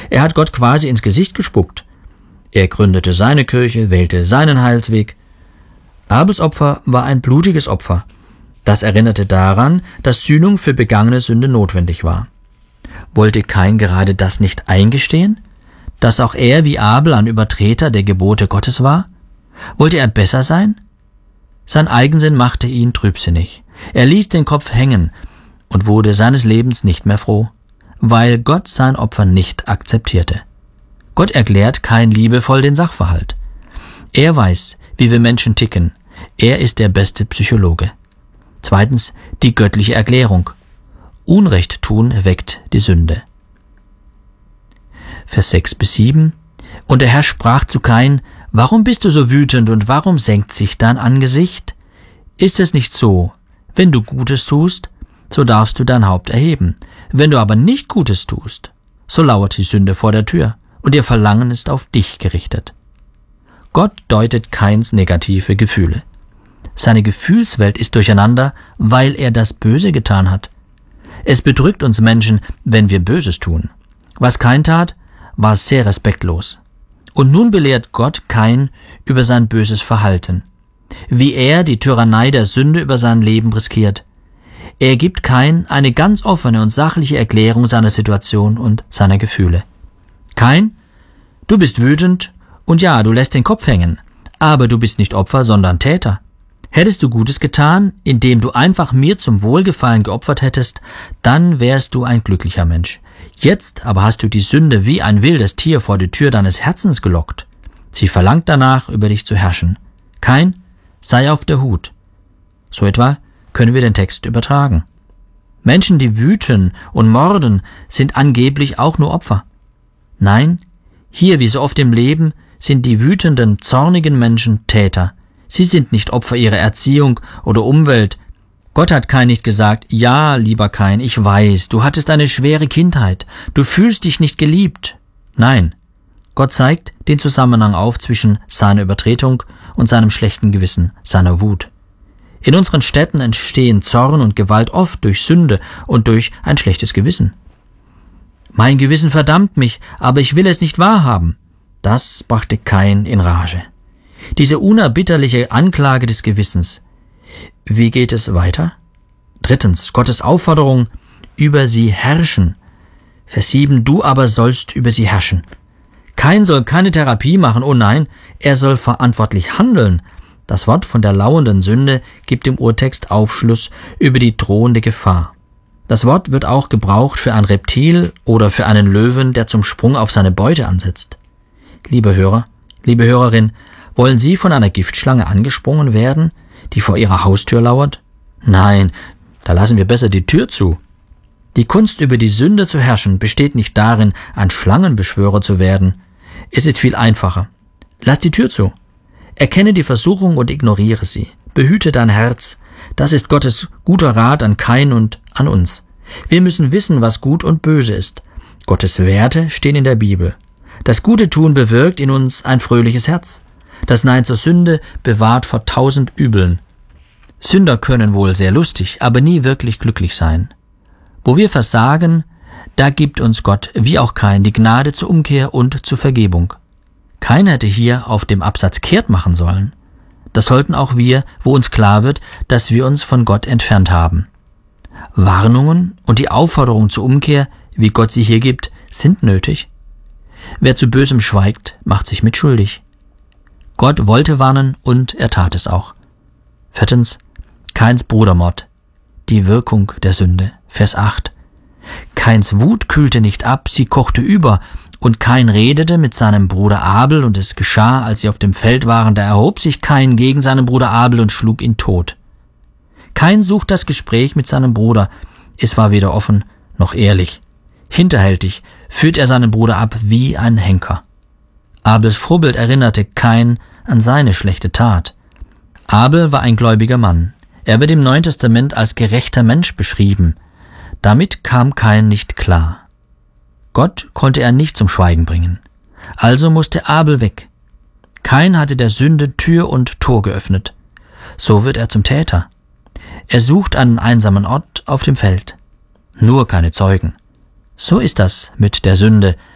Er hat Gott quasi ins Gesicht gespuckt. Er gründete seine Kirche, wählte seinen Heilsweg. Abels Opfer war ein blutiges Opfer. Das erinnerte daran, dass Sühnung für begangene Sünde notwendig war. Wollte Kain gerade das nicht eingestehen? Dass auch er wie Abel ein Übertreter der Gebote Gottes war? Wollte er besser sein? Sein Eigensinn machte ihn trübsinnig. Er ließ den Kopf hängen und wurde seines Lebens nicht mehr froh, weil Gott sein Opfer nicht akzeptierte. Gott erklärt Kain liebevoll den Sachverhalt. Er weiß, wie wir Menschen ticken. Er ist der beste Psychologe. Zweitens, die göttliche Erklärung. Unrecht tun weckt die Sünde. Vers 6-7. Und der Herr sprach zu Kain: Warum bist du so wütend und warum senkt sich dein Angesicht? Ist es nicht so, wenn du Gutes tust, so darfst du dein Haupt erheben. Wenn du aber nicht Gutes tust, so lauert die Sünde vor der Tür und ihr Verlangen ist auf dich gerichtet. Gott deutet Kains negative Gefühle. Seine Gefühlswelt ist durcheinander, weil er das Böse getan hat. Es bedrückt uns Menschen, wenn wir Böses tun. Was Kain tat, war sehr respektlos. Und nun belehrt Gott Kain über sein böses Verhalten. Wie er die Tyrannei der Sünde über sein Leben riskiert. Er gibt Kain eine ganz offene und sachliche Erklärung seiner Situation und seiner Gefühle. Kain, du bist wütend und ja, du lässt den Kopf hängen, aber du bist nicht Opfer, sondern Täter. Hättest du Gutes getan, indem du einfach mir zum Wohlgefallen geopfert hättest, dann wärst du ein glücklicher Mensch. Jetzt aber hast du die Sünde wie ein wildes Tier vor die Tür deines Herzens gelockt. Sie verlangt danach, über dich zu herrschen. Kain, sei auf der Hut. So etwa können wir den Text übertragen. Menschen, die wüten und morden, sind angeblich auch nur Opfer. Nein, hier wie so oft im Leben sind die wütenden, zornigen Menschen Täter. Sie sind nicht Opfer ihrer Erziehung oder Umwelt. Gott hat Kain nicht gesagt: Ja, lieber Kain, ich weiß, du hattest eine schwere Kindheit, du fühlst dich nicht geliebt. Nein, Gott zeigt den Zusammenhang auf zwischen seiner Übertretung und seinem schlechten Gewissen, seiner Wut. In unseren Städten entstehen Zorn und Gewalt oft durch Sünde und durch ein schlechtes Gewissen. Mein Gewissen verdammt mich, aber ich will es nicht wahrhaben. Das brachte Kain in Rage. Diese unerbitterliche Anklage des Gewissens. Wie geht es weiter? Drittens, Gottes Aufforderung: über sie herrschen. Vers 7, du aber sollst über sie herrschen. Kain soll keine Therapie machen, oh nein, er soll verantwortlich handeln. Das Wort von der lauernden Sünde gibt im Urtext Aufschluss über die drohende Gefahr. Das Wort wird auch gebraucht für ein Reptil oder für einen Löwen, der zum Sprung auf seine Beute ansetzt. Lieber Hörer, liebe Hörerin, wollen Sie von einer Giftschlange angesprungen werden, die vor Ihrer Haustür lauert? Nein, da lassen wir besser die Tür zu. Die Kunst, über die Sünde zu herrschen, besteht nicht darin, ein Schlangenbeschwörer zu werden. Es ist viel einfacher. Lass die Tür zu. Erkenne die Versuchung und ignoriere sie. Behüte dein Herz. Das ist Gottes guter Rat an Kain und an uns. Wir müssen wissen, was gut und böse ist. Gottes Werte stehen in der Bibel. Das gute Tun bewirkt in uns ein fröhliches Herz. Das Nein zur Sünde bewahrt vor 1000 Übeln. Sünder können wohl sehr lustig, aber nie wirklich glücklich sein. Wo wir versagen, da gibt uns Gott, wie auch Kain, die Gnade zur Umkehr und zur Vergebung. Kain hätte hier auf dem Absatz kehrt machen sollen. Das sollten auch wir, wo uns klar wird, dass wir uns von Gott entfernt haben. Warnungen und die Aufforderung zur Umkehr, wie Gott sie hier gibt, sind nötig. Wer zu Bösem schweigt, macht sich mitschuldig. Gott wollte warnen und er tat es auch. Viertens, Kains Brudermord, die Wirkung der Sünde. Vers 8. Kains Wut kühlte nicht ab, sie kochte über, und Kain redete mit seinem Bruder Abel, und es geschah, als sie auf dem Feld waren, da erhob sich Kain gegen seinen Bruder Abel und schlug ihn tot. Kain sucht das Gespräch mit seinem Bruder, es war weder offen noch ehrlich. Hinterhältig führt er seinen Bruder ab wie ein Henker. Abels Vorbild erinnerte Kain an seine schlechte Tat. Abel war ein gläubiger Mann. Er wird im Neuen Testament als gerechter Mensch beschrieben. Damit kam Kain nicht klar. Gott konnte er nicht zum Schweigen bringen. Also musste Abel weg. Kain hatte der Sünde Tür und Tor geöffnet. So wird er zum Täter. Er sucht einen einsamen Ort auf dem Feld. Nur keine Zeugen. So ist das mit der Sünde.